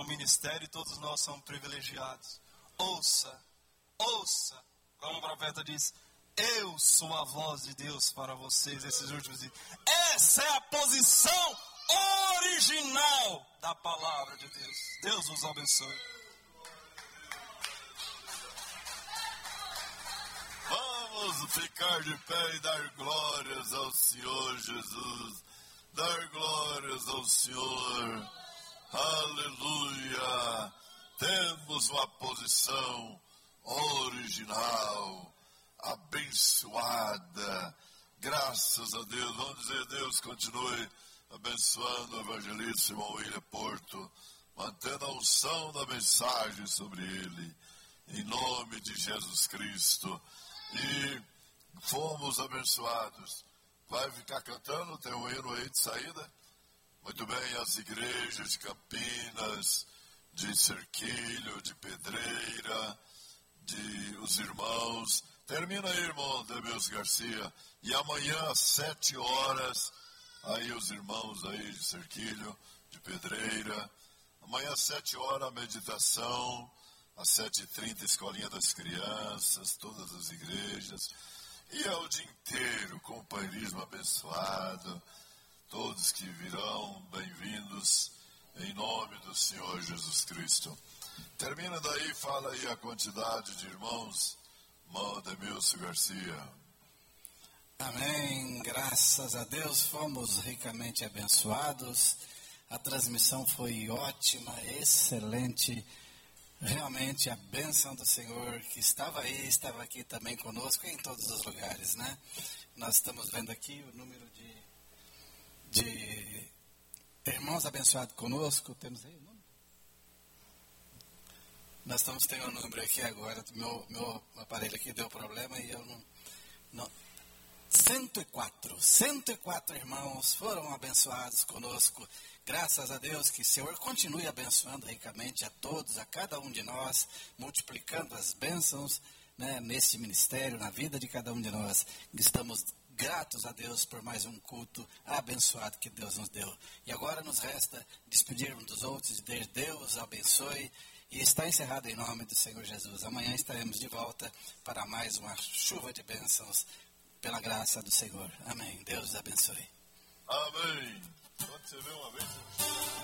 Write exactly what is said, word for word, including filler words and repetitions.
um ministério e todos nós somos privilegiados. Ouça, ouça, como o profeta diz, eu sou a voz de Deus para vocês esses últimos dias. Essa é a posição original da palavra de Deus. Deus vos abençoe. Vamos ficar de pé e dar glórias ao Senhor Jesus. Dar glórias ao Senhor. Aleluia. Temos uma posição original, abençoada. Graças a Deus. Vamos dizer, Deus continue abençoando o evangelista irmão William Porto, mantendo a unção da mensagem sobre ele, em nome de Jesus Cristo. E fomos abençoados. Vai ficar cantando? Tem um hino aí de saída? Muito bem, as igrejas de Campinas, de Cerquilho, de Pedreira, de os irmãos. Termina aí, irmão Demeus Garcia. E amanhã às sete horas, aí os irmãos aí de Cerquilho, de Pedreira. Amanhã às sete horas, a meditação. Às sete e trinta, Escolinha das Crianças, todas as igrejas. E é o dia inteiro, companheirismo abençoado. Todos que virão, bem-vindos, em nome do Senhor Jesus Cristo. Termina daí, fala aí a quantidade de irmãos. Irmão Demilson Garcia. Amém, graças a Deus, fomos ricamente abençoados. A transmissão foi ótima, excelente. Realmente a bênção do Senhor que estava aí, estava aqui também conosco em todos os lugares, né? Nós estamos vendo aqui o número de, de irmãos abençoados conosco. Temos aí o número? Nós estamos tendo um número aqui agora. Meu, meu aparelho aqui deu problema e eu não... não cento e quatro, cento e quatro irmãos foram abençoados conosco. Graças a Deus, que o Senhor continue abençoando ricamente a todos, a cada um de nós, multiplicando as bênçãos, né, nesse ministério, na vida de cada um de nós. Estamos gratos a Deus por mais um culto abençoado que Deus nos deu. E agora nos resta despedir um dos outros, dizer Deus abençoe. E está encerrado em nome do Senhor Jesus. Amanhã estaremos de volta para mais uma chuva de bênçãos, pela graça do Senhor. Amém. Deus abençoe. Amém. Pode você ver uma vez?